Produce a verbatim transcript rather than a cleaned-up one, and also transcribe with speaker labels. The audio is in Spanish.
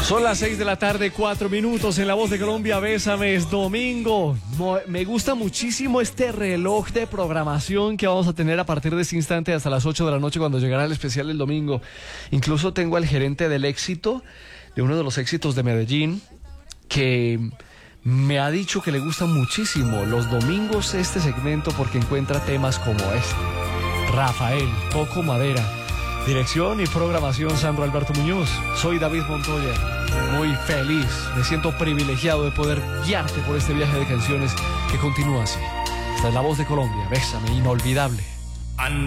Speaker 1: Son las seis de la tarde, cuatro minutos en La Voz de Colombia. Bésame, es domingo. Me gusta muchísimo este reloj de programación que vamos a tener a partir de este instante hasta las ocho de la noche cuando llegará el especial del domingo. Incluso tengo al gerente del éxito, de uno de los éxitos de Medellín, que me ha dicho que le gusta muchísimo los domingos este segmento porque encuentra temas como este. Rafael, Toco Madera. Dirección y programación Sandro Alberto Muñoz. Soy David Montoya. Muy feliz, me siento privilegiado de poder guiarte por este viaje de canciones que continúa así. Esta es La Voz de Colombia. Bésame, inolvidable.